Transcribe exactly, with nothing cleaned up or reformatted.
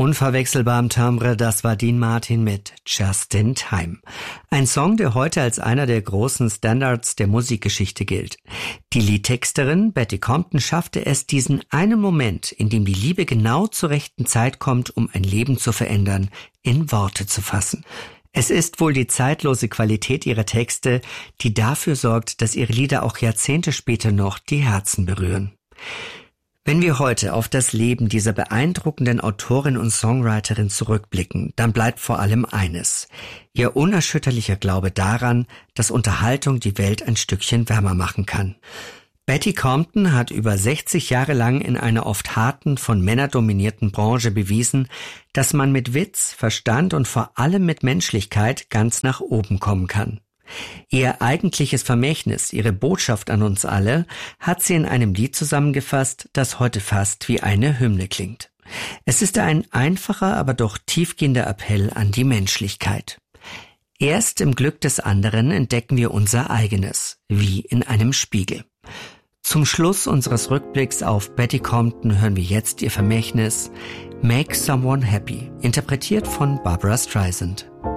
unverwechselbarem Timbre, das war Dean Martin mit Just in Time. Ein Song, der heute als einer der großen Standards der Musikgeschichte gilt. Die Liedtexterin Betty Compton schaffte es, diesen einen Moment, in dem die Liebe genau zur rechten Zeit kommt, um ein Leben zu verändern, in Worte zu fassen. Es ist wohl die zeitlose Qualität ihrer Texte, die dafür sorgt, dass ihre Lieder auch Jahrzehnte später noch die Herzen berühren. Wenn wir heute auf das Leben dieser beeindruckenden Autorin und Songwriterin zurückblicken, dann bleibt vor allem eines: ihr unerschütterlicher Glaube daran, dass Unterhaltung die Welt ein Stückchen wärmer machen kann. Betty Compton hat über sechzig Jahre lang in einer oft harten, von Männern dominierten Branche bewiesen, dass man mit Witz, Verstand und vor allem mit Menschlichkeit ganz nach oben kommen kann. Ihr eigentliches Vermächtnis, ihre Botschaft an uns alle, hat sie in einem Lied zusammengefasst, das heute fast wie eine Hymne klingt. Es ist ein einfacher, aber doch tiefgehender Appell an die Menschlichkeit. Erst im Glück des anderen entdecken wir unser eigenes, wie in einem Spiegel. Zum Schluss unseres Rückblicks auf Betty Compton hören wir jetzt ihr Vermächtnis Make Someone Happy, interpretiert von Barbra Streisand.